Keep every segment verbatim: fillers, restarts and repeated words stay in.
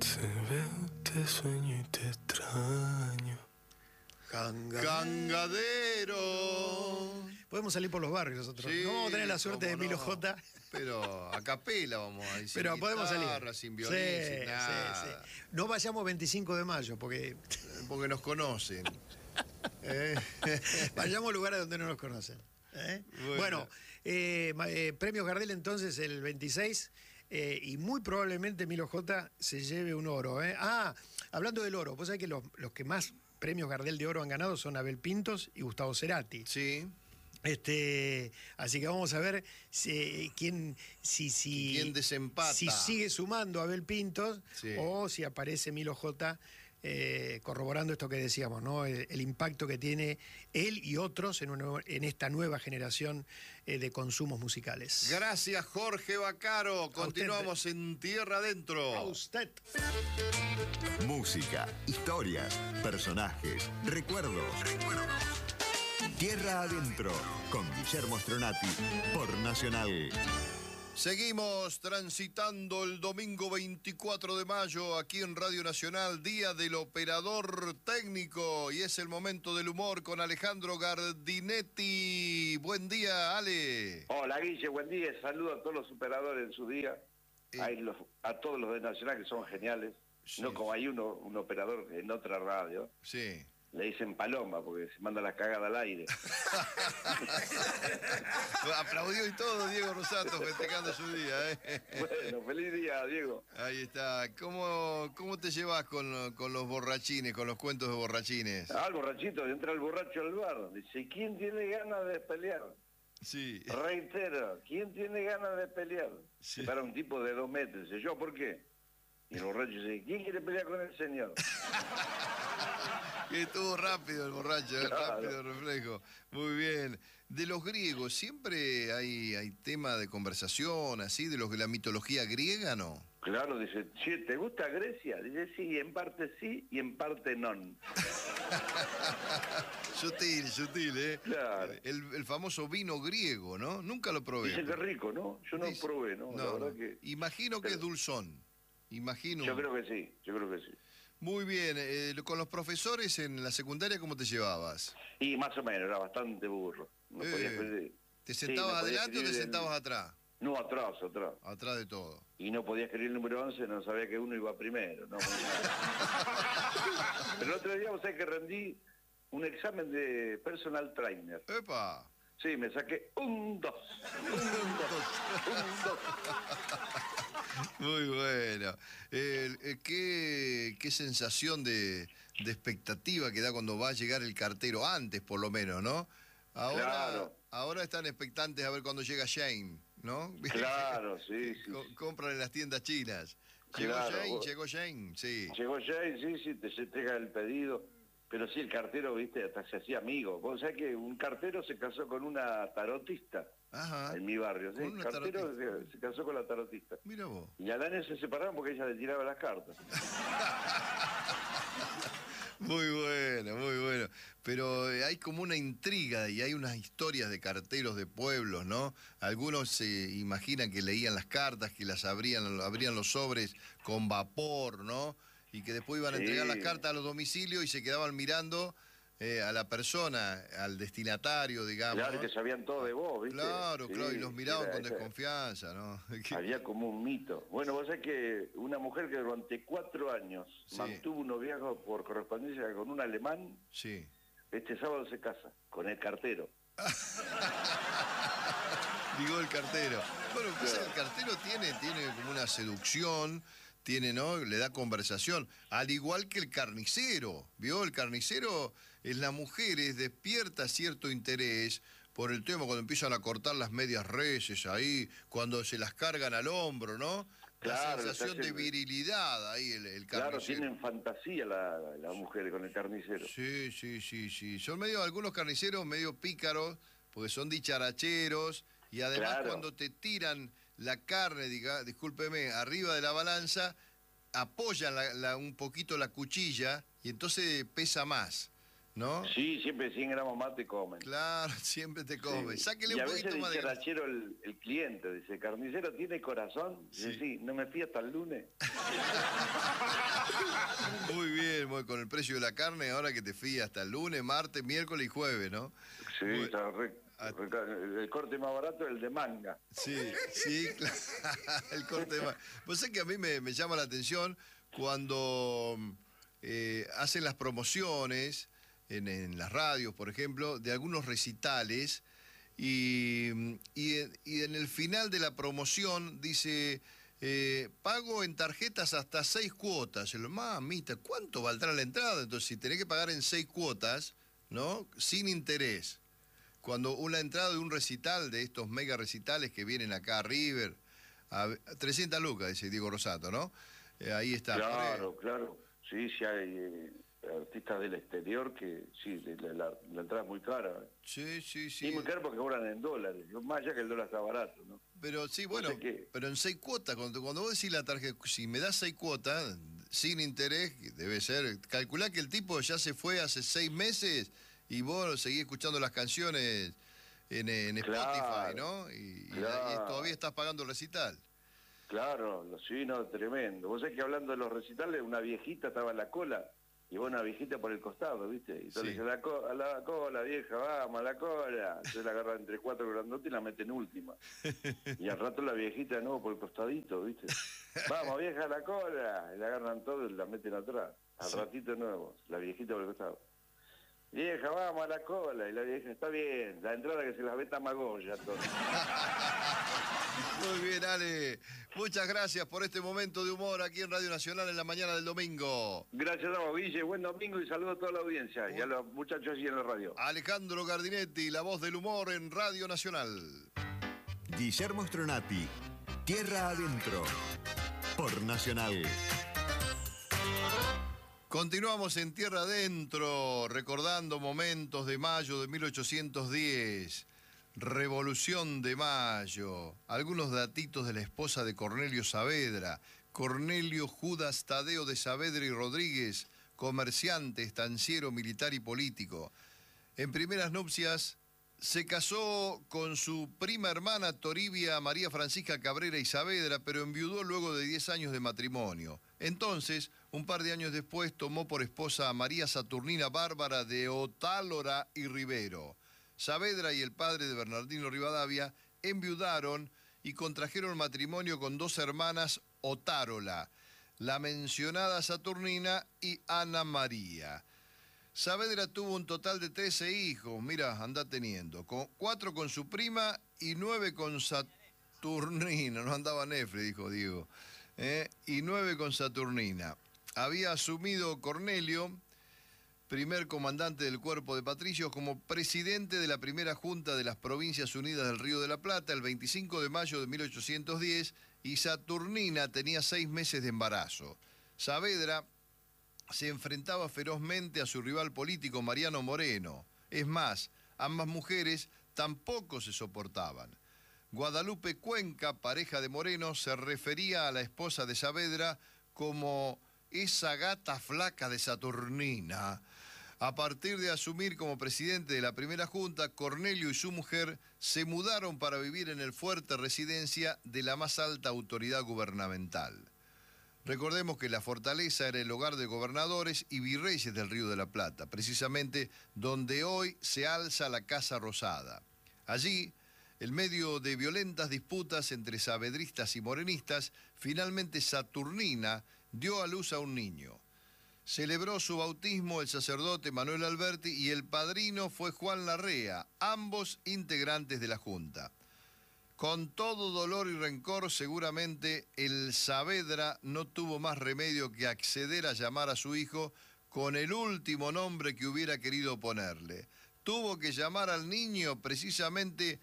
Te veo, te sueño y te extraño. Cangadero. Cangadero. Podemos salir por los barrios nosotros. Sí, no vamos a tener la suerte de cómo Emilio no. J. Pero a capela vamos a decir. Pero podemos guitarra, salir. Sin violín, Sí, sin nada. sí, sí. No vayamos veinticinco de mayo, porque Porque nos conocen. ¿Eh? vayamos a lugares donde no nos conocen. ¿eh? Bueno, Bueno, eh, ma- eh, premios Gardel entonces el veintiséis. Eh, y muy probablemente Emilio J se lleve un oro. ¿eh? Ah, hablando del oro, vos sabés que los, los que más premios Gardel de oro han ganado son Abel Pintos y Gustavo Cerati. Sí. Este, así que vamos a ver si, quién, si, si, ¿Quién desempata? si sigue sumando Abel Pintos Sí. o si aparece Emilio J eh, corroborando esto que decíamos, ¿no? El, el impacto que tiene él y otros en, una- en esta nueva generación eh, de consumos musicales. Gracias, Jorge Bacaro. Continuamos en Tierra Adentro. A usted. Música, historias, personajes, recuerdos. Tierra Adentro, con Guillermo Stronati, por Nacional. Seguimos transitando el domingo veinticuatro de mayo aquí en Radio Nacional, Día del Operador Técnico, y es el momento del humor con Alejandro Gardinetti. Buen día, Ale. Hola Guille, buen día. Saludo a todos los operadores en su día. Eh. Hay los- a todos los de Nacional que son geniales. Sí. No como hay uno, un operador en otra radio. Sí. Le dicen paloma porque se manda la cagada al aire. Aplaudió y todo Diego Rosato festejando su día, ¿eh? Bueno, feliz día, Diego. Ahí está. ¿Cómo, cómo te llevas con, con los borrachines, con los cuentos de borrachines? Ah, el borrachito, entra el borracho al bar. Dice, ¿quién tiene ganas de pelear? Sí. Reitero, ¿quién tiene ganas de pelear? Sí. Para un tipo de dos metros. Dice, ¿yo por qué? Y el borracho dice, ¿quién quiere pelear con el señor? Que estuvo rápido el borracho, ¿eh? Claro. Rápido el reflejo. Muy bien. De los griegos, ¿siempre hay, hay tema de conversación así, de los de la mitología griega, no? Claro, dice, che, ¿te gusta Grecia? Dice, sí, en parte sí y en parte no. Sutil, sutil, ¿eh? Claro. El, el famoso vino griego, ¿no? Nunca lo probé. Dice que es rico, ¿no? Yo no Dice- probé, ¿no? La verdad no. que... Imagino que es dulzón. Imagino. Yo creo que sí, yo creo que sí. Muy bien. eh, con los profesores en la secundaria, ¿cómo te llevabas? Y más o menos, era bastante burro. No Eh, podía escribir. ¿Te Sí, sentabas no podía adelante o te escribir en- sentabas atrás? No, atrás, atrás. Atrás de todo. Y no podía escribir el número once, no sabía que uno iba primero. No, Pero el otro día, vos sabés que rendí un examen de personal trainer. ¡Epa! Sí, me saqué un dos. Un dos. Un dos. Muy bueno. Eh, eh, ¿qué, qué sensación de, de expectativa que da cuando va a llegar el cartero, antes por lo menos, ¿no? Ahora, Claro. ahora están expectantes a ver cuándo llega Shane, ¿no? Claro, sí, sí. Co- compran en las tiendas chinas. Llegó Claro, Shane, vos- llegó Shane, sí. Llegó ya y sí, sí, te se entrega el pedido. Pero sí, el cartero, viste, hasta se hacía amigo. Vos sabés que un cartero se casó con una tarotista Ajá. en mi barrio. ¿sí? Con El una cartero se, se casó con la tarotista. Mira vos. Y al año se separaron porque ella le tiraba las cartas. Muy bueno, muy bueno. Pero eh, hay como una intriga y hay unas historias de carteros de pueblos, ¿no? Algunos se imaginan que leían las cartas, que las abrían, abrían los sobres con vapor, ¿no? Y que después iban a Sí. entregar las cartas a los domicilios y se quedaban mirando eh, a la persona, al destinatario, digamos. Claro, ¿no? que sabían todo de vos, ¿viste? Claro, Sí, claro, y los miraban era con esa- desconfianza, ¿no? Que- Había como un mito. Bueno, vos sabés que una mujer que durante cuatro años Sí. mantuvo un noviazgo por correspondencia con un alemán, Sí. este sábado se casa con el cartero. Digo el cartero. Bueno, pues el cartero tiene, tiene como una seducción, tiene, ¿no? Le da conversación. Al igual que el carnicero, ¿vio? El carnicero en las mujeres despierta cierto interés por el tema cuando empiezan a cortar las medias reses ahí, cuando se las cargan al hombro, ¿no? Claro, La sensación les de hace- virilidad ahí el, el Claro, carnicero. tienen fantasía la, la mujer con el carnicero. Sí, sí, sí, sí. Son medio, algunos carniceros medio pícaros, porque son dicharacheros, y además Claro. cuando te tiran la carne, diga, discúlpeme, arriba de la balanza, apoyan la- la- un poquito la cuchilla, y entonces pesa más, ¿no? Sí, siempre cien gramos más te comen. Claro, siempre te come. Sí. Sáquele y un a veces poquito más de dice grasa. rachero el, el cliente, dice, ¿carnicero tiene corazón? Dice, Sí. sí, no me fío hasta el lunes. cómo es con el precio de la carne, ahora que te fui hasta el lunes, martes, miércoles y jueves, ¿no? Sí, Bueno, está re- a- re- el corte más barato es el de manga. Sí, sí, claro, el corte de ma- Vos sabés que a mí me, me llama la atención cuando eh, hacen las promociones en, en las radios, por ejemplo, de algunos recitales y, y, en- y en el final de la promoción dice, eh, pago en tarjetas hasta seis cuotas. Y lo, mamita, ¿cuánto valdrá la entrada? Entonces, si tenés que pagar en seis cuotas, ¿no? Sin interés. Cuando una entrada de un recital, de estos mega recitales que vienen acá a River, a trescientas lucas, dice Diego Rosato, ¿no? Eh, ahí está. Claro, claro. Sí, sí hay eh, artistas del exterior que sí, la, la- la entrada es muy cara. Sí, sí, sí. Y muy cara porque cobran en dólares. Más allá que el dólar está barato, ¿no? Pero sí, No bueno, sé qué. pero en seis cuotas, cuando, cuando vos decís la tarjeta, si me das seis cuotas, sin interés, que debe ser, calculá que el tipo ya se fue hace seis meses y vos seguís escuchando las canciones en, en Spotify, Claro, ¿no? Y, y- claro. y todavía estás pagando el recital. Claro, lo- sí, no, tremendo. Vos sabés que hablando de los recitales, una viejita estaba en la cola y vos una viejita por el costado, ¿viste? Y entonces Sí. le dice, la, co- a la cola, vieja, vamos, a la cola. Entonces la agarra entre cuatro grandotes y la mete en última. Y al rato la viejita de nuevo por el costadito, ¿viste? Vamos, vieja, a la cola. Y la agarran todo y la meten atrás. Al Sí. ratito de nuevo, la viejita por el costado. Vieja, vamos a la cola. Y la vieja, está bien, la entrada que se las ve Tamagoya, todo. Muy bien, Ale. Muchas gracias por este momento de humor aquí en Radio Nacional en la mañana del domingo. Gracias a vos, Guille. Buen domingo y saludo a toda la audiencia y a los muchachos allí en la radio. Alejandro Gardinetti, la voz del humor en Radio Nacional. Guillermo Stronati, Tierra Adentro, por Nacional. Continuamos en Tierra Adentro, recordando momentos de mayo de mil ochocientos diez. Revolución de Mayo. Algunos datitos de la esposa de Cornelio Saavedra. Cornelio Judas Tadeo de Saavedra y Rodríguez, comerciante, estanciero, militar y político. En primeras nupcias se casó con su prima hermana Toribia María Francisca Cabrera y Saavedra, pero enviudó luego de diez años de matrimonio. Entonces, un par de años después, tomó por esposa a María Saturnina Bárbara de Otálora y Rivero. Saavedra y el padre de Bernardino Rivadavia enviudaron y contrajeron matrimonio con dos hermanas Otárola, la mencionada Saturnina y Ana María. Saavedra tuvo un total de trece hijos, mira, anda teniendo, con, cuatro con su prima y nueve con Saturnina, no andaba Nefre, dijo Diego, ¿eh? Y nueve con Saturnina. Había asumido Cornelio, primer comandante del Cuerpo de Patricios, como presidente de la primera Junta de las Provincias Unidas del Río de la Plata el veinticinco de mayo de mil ochocientos diez, y Saturnina tenía seis meses de embarazo. Saavedra se enfrentaba ferozmente a su rival político Mariano Moreno. Es más, ambas mujeres tampoco se soportaban. Guadalupe Cuenca, pareja de Moreno, se refería a la esposa de Saavedra como esa gata flaca de Saturnina. A partir de asumir como presidente de la primera junta, Cornelio y su mujer se mudaron para vivir en el fuerte residencia de la más alta autoridad gubernamental. Recordemos que la fortaleza era el hogar de gobernadores y virreyes del Río de la Plata, precisamente donde hoy se alza la Casa Rosada. Allí, en medio de violentas disputas entre saavedristas y morenistas, finalmente Saturnina dio a luz a un niño. Celebró su bautismo el sacerdote Manuel Alberti y el padrino fue Juan Larrea, ambos integrantes de la Junta. Con todo dolor y rencor, seguramente el Saavedra no tuvo más remedio que acceder a llamar a su hijo con el último nombre que hubiera querido ponerle. Tuvo que llamar al niño precisamente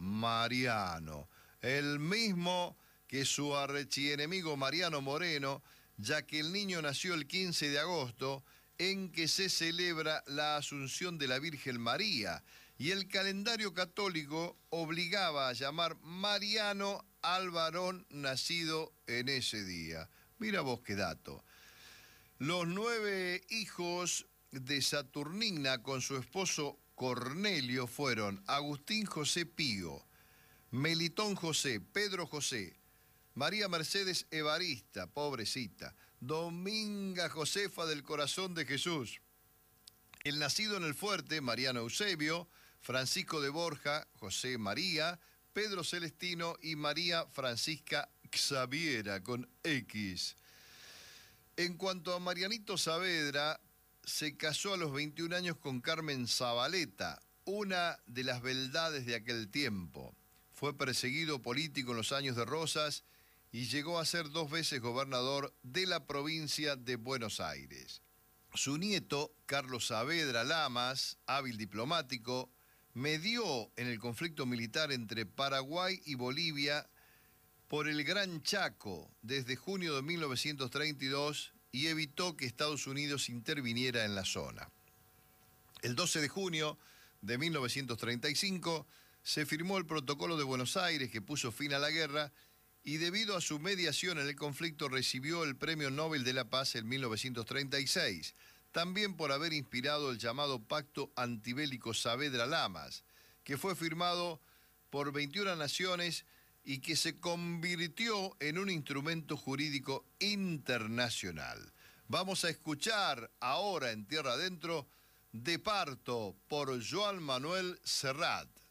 Mariano, el mismo que su archienemigo Mariano Moreno, ya que el niño nació el quince de agosto, en que se celebra la Asunción de la Virgen María, y el calendario católico obligaba a llamar Mariano al varón nacido en ese día. Mira vos qué dato. Los nueve hijos de Saturnina con su esposo Cornelio fueron Agustín José Pío, Melitón José, Pedro José, María Mercedes Evarista, pobrecita, Dominga Josefa del Corazón de Jesús. El nacido en el Fuerte, Mariano Eusebio, Francisco de Borja, José María, Pedro Celestino y María Francisca Xaviera, con X. En cuanto a Marianito Saavedra, se casó a los veintiún años con Carmen Zabaleta, una de las beldades de aquel tiempo. Fue perseguido político en los años de Rosas y llegó a ser dos veces gobernador de la provincia de Buenos Aires. Su nieto, Carlos Saavedra Lamas, hábil diplomático, medió en el conflicto militar entre Paraguay y Bolivia por el Gran Chaco desde junio de mil novecientos treinta y dos y evitó que Estados Unidos interviniera en la zona. El doce de junio de mil novecientos treinta y cinco se firmó el Protocolo de Buenos Aires que puso fin a la guerra y debido a su mediación en el conflicto recibió el Premio Nobel de la Paz en mil novecientos treinta y seis, también por haber inspirado el llamado Pacto Antibélico Saavedra-Lamas, que fue firmado por veintiuna naciones y que se convirtió en un instrumento jurídico internacional. Vamos a escuchar ahora en Tierra Adentro De Parto por Joan Manuel Serrat.